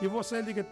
e você liga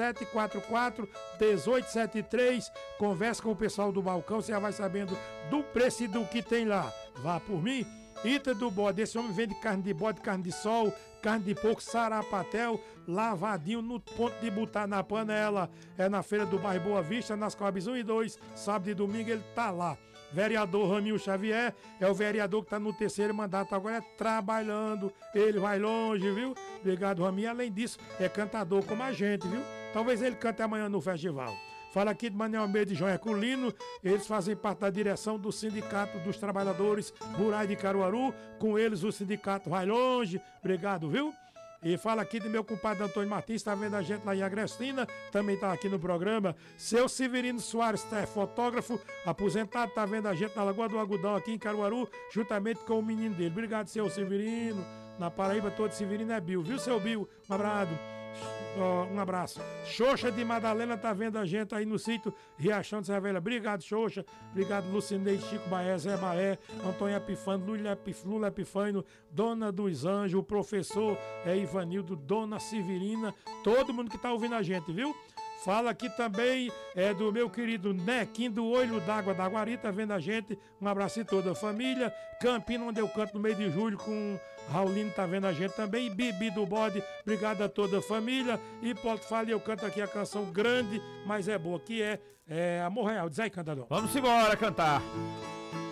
3744-1873, conversa com o pessoal do balcão, você já vai sabendo do preço e do que tem lá. Vá por mim. Ita do Bode, esse homem vende carne de bode, carne de sol, carne de porco, sarapatel, lavadinho no ponto de botar na panela. É na feira do bairro Boa Vista, nas Coabs 1 e 2, sábado e domingo ele tá lá. Vereador Ramil Xavier é o vereador que tá no terceiro mandato, agora é trabalhando, ele vai longe, viu? Obrigado, Ramil. Além disso, é cantador como a gente, viu? Talvez ele cante amanhã no festival. Fala aqui de Manuel Almeida e João Herculino, eles fazem parte da direção do Sindicato dos Trabalhadores Rurais de Caruaru, com eles o sindicato vai longe, obrigado, viu? E fala aqui do meu compadre Antônio Martins, tá vendo a gente lá em Agrestina, também tá aqui no programa. Seu Severino Soares, é fotógrafo, aposentado, tá vendo a gente na Lagoa do Algodão aqui em Caruaru, juntamente com o menino dele. Obrigado, seu Severino. Na Paraíba todo Severino é Bill, viu, seu Bill? Um abraço. Um abraço. Xoxa de Madalena tá vendo a gente aí no sítio Riachão de Cervelha. Obrigado, Xoxa. Obrigado, Lucinei, Chico Baé, Zé Baé, Antônio Epifânio, Lula Epifânio, Dona dos Anjos, o professor Ivanildo, Dona Severina, todo mundo que tá ouvindo a gente, viu? Fala aqui também do meu querido Nequinho do Olho d'Água da Guari, tá vendo a gente? Um abraço em toda a família. Campina, onde eu canto no mês de julho com Raulino, tá vendo a gente também. E Bibi do Bode, obrigado a toda a família. E Porto Fala, eu canto aqui a canção grande, mas é boa, que é Amor Real. Diz aí, cantador. Vamos embora cantar.